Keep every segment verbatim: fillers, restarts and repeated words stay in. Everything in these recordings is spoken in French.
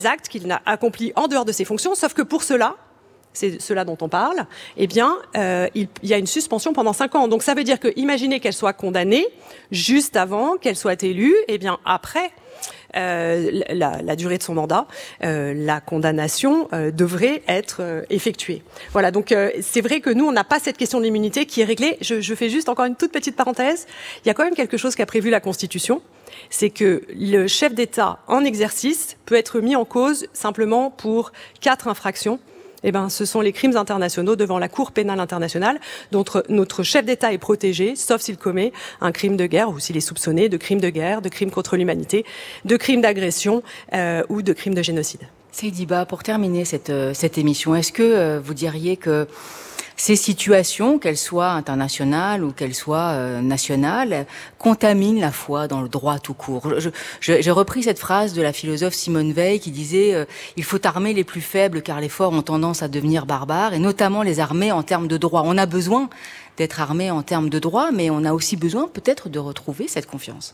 actes qu'il n'a accomplis en dehors de ses fonctions, sauf que pour cela, c'est cela dont on parle, eh bien, euh, il, il y a une suspension pendant cinq ans. Donc ça veut dire que, imaginez qu'elle soit condamnée juste avant qu'elle soit élue, eh bien après euh, la, la durée de son mandat, euh, la condamnation euh, devrait être euh, effectuée. Voilà, donc euh, c'est vrai que nous, on n'a pas cette question de l'immunité qui est réglée. Je, je fais juste encore une toute petite parenthèse. Il y a quand même quelque chose qu'a prévu la Constitution, c'est que le chef d'État en exercice peut être mis en cause simplement pour quatre infractions. Eh ben, ce sont les crimes internationaux devant la Cour pénale internationale, dont notre chef d'État est protégé, sauf s'il commet un crime de guerre ou s'il est soupçonné de crimes de guerre, de crimes contre l'humanité, de crimes d'agression euh, ou de crimes de génocide. Seydiba, pour terminer cette, euh, cette émission, est-ce que euh, vous diriez que ces situations, qu'elles soient internationales ou qu'elles soient euh, nationales, contaminent la foi dans le droit tout court? Je, je, J'ai repris cette phrase de la philosophe Simone Veil qui disait euh, « Il faut armer les plus faibles car les forts ont tendance à devenir barbares » et notamment les armer en termes de droit. On a besoin d'être armé en termes de droit, mais on a aussi besoin peut-être de retrouver cette confiance.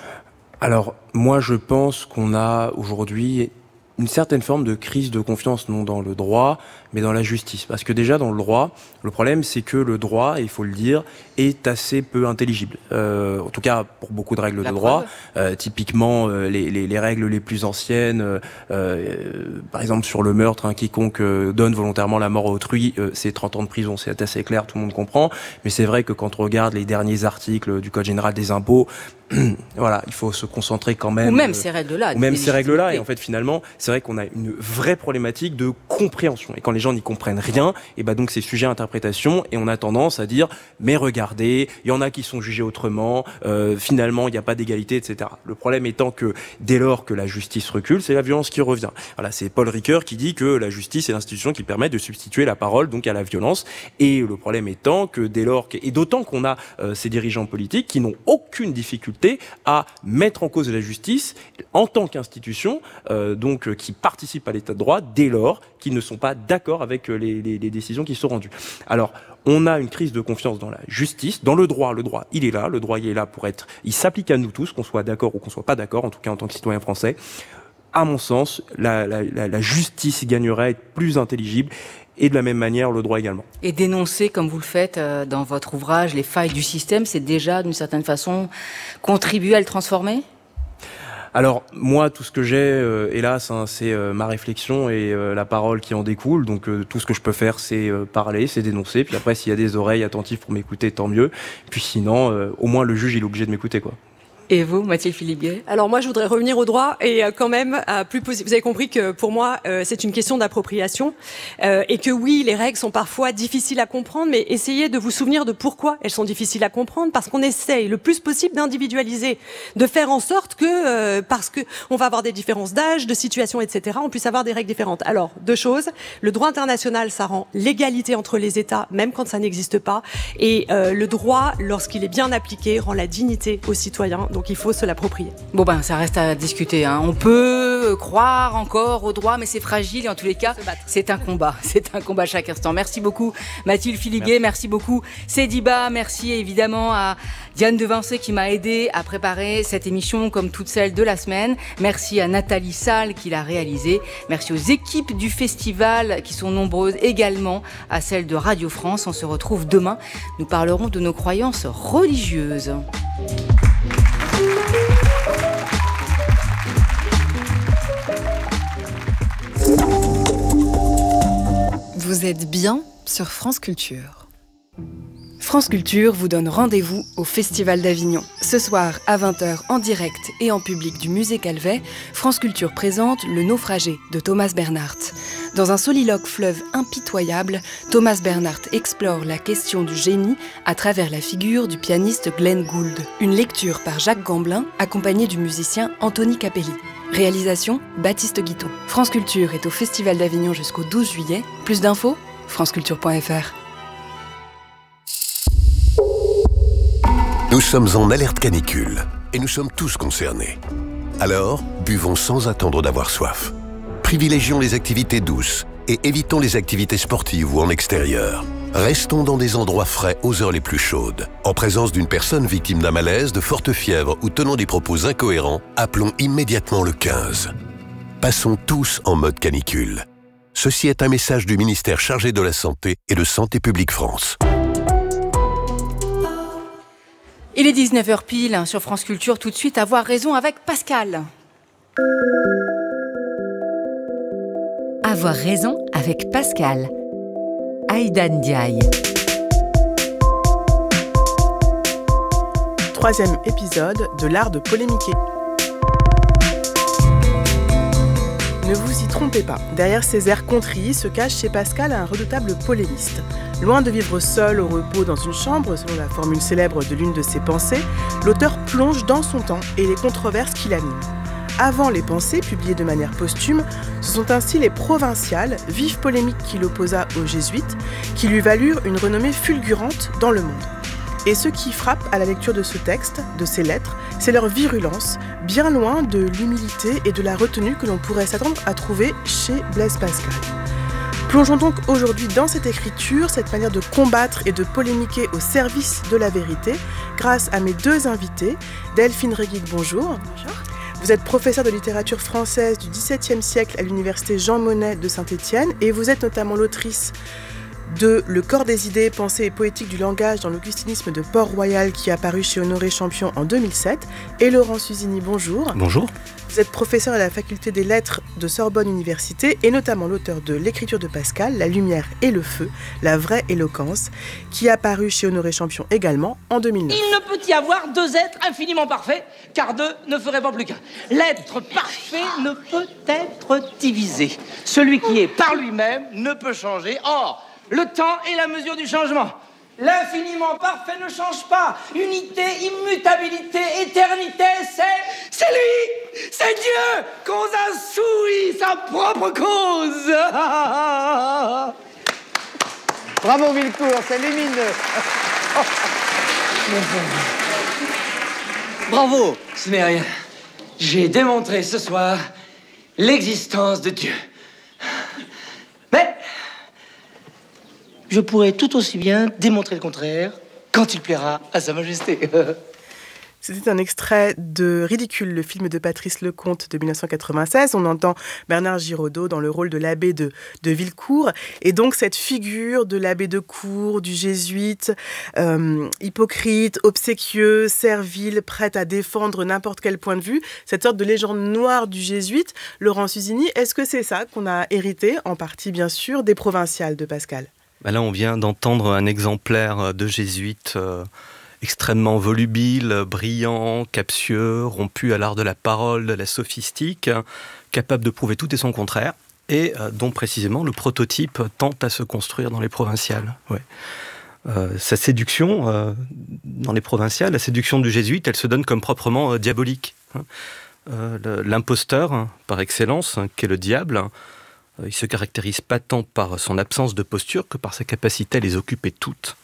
Alors, moi je pense qu'on a aujourd'hui une certaine forme de crise de confiance, non dans le droit, mais dans la justice. Parce que déjà, dans le droit, le problème, c'est que le droit, il faut le dire, est assez peu intelligible. Euh, en tout cas, pour beaucoup de règles la de droit. Euh, typiquement, euh, les, les, les règles les plus anciennes, euh, euh, par exemple, sur le meurtre, hein, quiconque euh, donne volontairement la mort à autrui, euh, c'est trente ans de prison, c'est assez clair, tout le monde comprend. Mais c'est vrai que quand on regarde les derniers articles du Code général des impôts, voilà, il faut se concentrer quand même. Ou même euh, ces règles-là. Ou même ces règles-là. Et en fait, finalement, c'est vrai qu'on a une vraie problématique de compréhension. Et quand les gens n'y comprennent rien, et ben donc c'est sujet à interprétation. Et on a tendance à dire, mais regardez, il y en a qui sont jugés autrement. Euh, finalement, il n'y a pas d'égalité, et cetera. Le problème étant que dès lors que la justice recule, c'est la violence qui revient. Voilà, c'est Paul Ricoeur qui dit que la justice est l'institution qui permet de substituer la parole donc à la violence. Et le problème étant que dès lors que, et d'autant qu'on a euh, ces dirigeants politiques qui n'ont aucune difficulté à mettre en cause la justice en tant qu'institution, euh, donc euh, qui participe à l'état de droit dès lors qu'ils ne sont pas d'accord avec euh, les, les, les décisions qui sont rendues. Alors, on a une crise de confiance dans la justice, dans le droit. Le droit, il est là. Le droit, il est là pour être... Il s'applique à nous tous, qu'on soit d'accord ou qu'on soit pas d'accord, en tout cas en tant que citoyen français. À mon sens, la, la, la, la justice gagnerait à être plus intelligible. Et de la même manière, le droit également. Et dénoncer, comme vous le faites euh, dans votre ouvrage, les failles du système, c'est déjà, d'une certaine façon, contribuer à le transformer ? Alors, moi, tout ce que j'ai, euh, hélas, hein, c'est euh, ma réflexion et euh, la parole qui en découle. Donc, euh, tout ce que je peux faire, c'est euh, parler, c'est dénoncer. Puis après, s'il y a des oreilles attentives pour m'écouter, tant mieux. Puis sinon, euh, au moins, le juge, il est obligé de m'écouter, quoi. Et vous, Mathilde Philippe-Gay ? Alors moi, je voudrais revenir au droit et euh, quand même, à plus posi- vous avez compris que pour moi, euh, c'est une question d'appropriation euh, et que oui, les règles sont parfois difficiles à comprendre, mais essayez de vous souvenir de pourquoi elles sont difficiles à comprendre, parce qu'on essaye le plus possible d'individualiser, de faire en sorte que, euh, parce que on va avoir des différences d'âge, de situation, et cetera, on puisse avoir des règles différentes. Alors, deux choses, le droit international, ça rend l'égalité entre les États, même quand ça n'existe pas, et euh, le droit, lorsqu'il est bien appliqué, rend la dignité aux citoyens. Donc il faut se l'approprier. Bon ben, ça reste à discuter, hein. On peut croire encore au droit, mais c'est fragile et en tous les cas, c'est un combat. C'est un combat chaque instant. Merci beaucoup Mathilde Philippe-Gay, merci. merci beaucoup Seydiba, merci évidemment à Diane Devancé qui m'a aidé à préparer cette émission comme toutes celles de la semaine. Merci à Nathalie Salle qui l'a réalisée. Merci aux équipes du festival qui sont nombreuses également, à celles de Radio France. On se retrouve demain. Nous parlerons de nos croyances religieuses. Vous êtes bien sur France Culture. France Culture vous donne rendez-vous au Festival d'Avignon. Ce soir, à vingt heures, en direct et en public du Musée Calvet, France Culture présente Le Naufragé de Thomas Bernhardt. Dans un soliloque fleuve impitoyable, Thomas Bernhardt explore la question du génie à travers la figure du pianiste Glenn Gould. Une lecture par Jacques Gamblin, accompagné du musicien Anthony Capelli. Réalisation, Baptiste Guiton. France Culture est au Festival d'Avignon jusqu'au douze juillet. Plus d'infos, franceculture point f r. Nous sommes en alerte canicule et nous sommes tous concernés. Alors, buvons sans attendre d'avoir soif. Privilégions les activités douces et évitons les activités sportives ou en extérieur. Restons dans des endroits frais aux heures les plus chaudes. En présence d'une personne victime d'un malaise, de forte fièvre ou tenant des propos incohérents, appelons immédiatement le quinze. Passons tous en mode canicule. Ceci est un message du ministère chargé de la Santé et de Santé publique France. Il est dix-neuf heures pile sur France Culture. Tout de suite, Avoir raison avec Pascal. Avoir raison avec Pascal. Aïda Ndiaye. Troisième épisode de l'art de polémiquer. Ne vous y trompez pas, derrière ces airs contris se cache chez Pascal un redoutable polémiste. Loin de vivre seul au repos dans une chambre, selon la formule célèbre de l'une de ses pensées, l'auteur plonge dans son temps et les controverses qui l'animent. Avant les pensées, publiées de manière posthume, ce sont ainsi les provinciales, vives polémiques qu'il opposa aux jésuites, qui lui valurent une renommée fulgurante dans le monde. Et ce qui frappe à la lecture de ce texte, de ces lettres, c'est leur virulence, bien loin de l'humilité et de la retenue que l'on pourrait s'attendre à trouver chez Blaise Pascal. Plongeons donc aujourd'hui dans cette écriture, cette manière de combattre et de polémiquer au service de la vérité, grâce à mes deux invités. Delphine Réguic, bonjour. Bonjour. Vous êtes professeure de littérature française du dix-septième siècle à l'université Jean Monnet de Saint-Étienne et vous êtes notamment l'autrice de Le corps des idées, pensée et poétique du langage dans l'augustinisme de Port-Royal qui est apparu chez Honoré Champion en deux mille sept. Et Laurent Suzini, bonjour. Bonjour. Vous êtes professeur à la faculté des lettres de Sorbonne Université et notamment l'auteur de L'écriture de Pascal, La lumière et le feu, la vraie éloquence, qui est apparu chez Honoré Champion également en deux mille neuf. Il ne peut y avoir deux êtres infiniment parfaits, car deux ne ferait pas plus qu'un. L'être parfait ne peut être divisé. Celui qui est par lui-même ne peut changer. Or, le temps est la mesure du changement. L'infiniment parfait ne change pas. Unité, immutabilité, éternité, c'est... C'est lui! C'est Dieu! Causa sui, sa propre cause! Bravo Villecourt, c'est lumineux. Bravo, ce n'est rien. J'ai démontré ce soir l'existence de Dieu. Mais... je pourrais tout aussi bien démontrer le contraire quand il plaira à Sa Majesté. C'était un extrait de Ridicule, le film de Patrice Lecomte de dix-neuf cent quatre-vingt-seize. On entend Bernard Giraudot dans le rôle de l'abbé de, de Villecourt. Et donc cette figure de l'abbé de cour, du jésuite, euh, hypocrite, obséquieux, servile, prêt à défendre n'importe quel point de vue, cette sorte de légende noire du jésuite. Laurent Suzini, est-ce que c'est ça qu'on a hérité, en partie bien sûr, des provinciales de Pascal ? Ben là, on vient d'entendre un exemplaire de jésuite euh, extrêmement volubile, brillant, captieux, rompu à l'art de la parole, de la sophistique, capable de prouver tout et son contraire, et euh, dont précisément le prototype tente à se construire dans les provinciales. Ouais. Euh, sa séduction euh, dans les provinciales, la séduction du jésuite, elle se donne comme proprement euh, diabolique. Hein. Euh, le, l'imposteur, hein, par excellence, hein, qu'est le diable, hein, il se caractérise pas tant par son absence de posture que par sa capacité à les occuper toutes.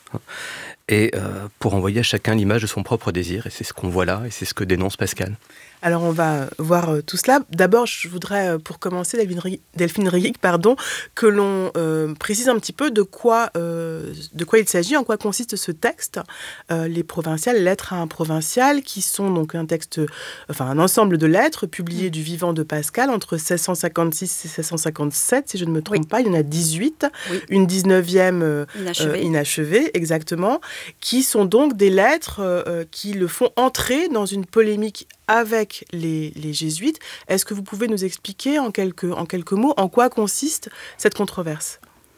Et euh, pour envoyer à chacun l'image de son propre désir. Et c'est ce qu'on voit là, et c'est ce que dénonce Pascal. Alors on va voir euh, tout cela. D'abord, je voudrais, euh, pour commencer, Delphine Réguic, pardon, que l'on euh, précise un petit peu de quoi, euh, de quoi il s'agit, en quoi consiste ce texte. Euh, les provinciales, lettres à un provincial, qui sont donc un texte, enfin un ensemble de lettres publiées du vivant de Pascal entre seize cent cinquante-six et seize cent cinquante-sept, si je ne me trompe oui. pas. Il y en a dix-huit, oui. une dix-neuvième euh, inachevée. Euh, inachevée, exactement, qui sont donc des lettres euh, qui le font entrer dans une polémique avec les, les jésuites. Est-ce que vous pouvez nous expliquer en quelques, en quelques mots en quoi consiste cette controverse ?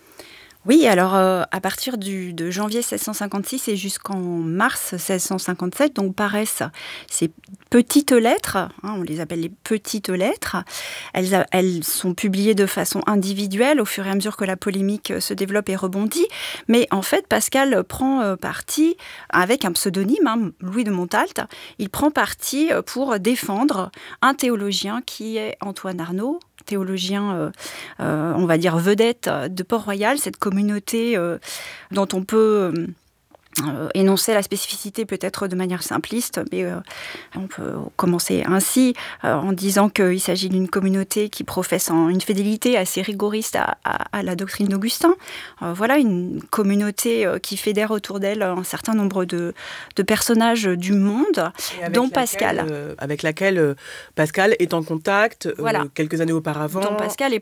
Oui, alors euh, à partir du, de janvier seize cent cinquante-six et jusqu'en mars seize cent cinquante-sept, donc paraissent ces petites lettres, hein, on les appelle les petites lettres. Elles, a, elles sont publiées de façon individuelle au fur et à mesure que la polémique se développe et rebondit. Mais en fait, Pascal prend euh, parti, avec un pseudonyme, hein, Louis de Montalte, il prend parti pour défendre un théologien qui est Antoine Arnauld, théologien, euh, euh, on va dire, vedette de Port-Royal, cette communauté euh, dont on peut... Euh, Euh, énoncer la spécificité peut-être de manière simpliste, mais euh, on peut commencer ainsi euh, en disant qu'il s'agit d'une communauté qui professe en une fidélité assez rigoriste à, à, à la doctrine d'Augustin. Euh, voilà, une communauté euh, qui fédère autour d'elle un certain nombre de, de personnages du monde, dont Pascal. Euh, avec laquelle euh, Pascal est en contact euh, voilà. quelques années auparavant. Dont Pascal est